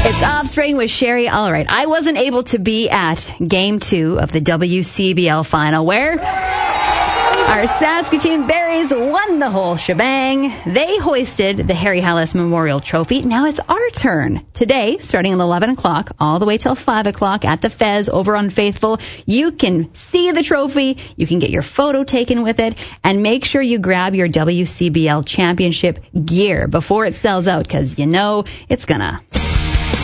It's Offspring with Sherry. All right, I wasn't able to be at Game 2 of the WCBL Final, where our Saskatoon Berries won the whole shebang. They hoisted the Harry Hallis Memorial Trophy. Now it's our turn. Today, starting at 11 o'clock, all the way till 5 o'clock at the Fez over on Faithful, you can see the trophy, you can get your photo taken with it, and make sure you grab your WCBL championship gear before it sells out, because you know it's gonna.